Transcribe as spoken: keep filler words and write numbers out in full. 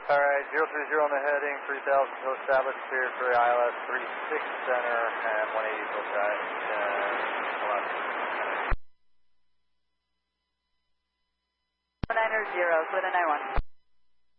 All right, zero three zero on the heading, three thousand to establish, clear for I L S three six center, and one eighty full side. nine zero, clear to nine one.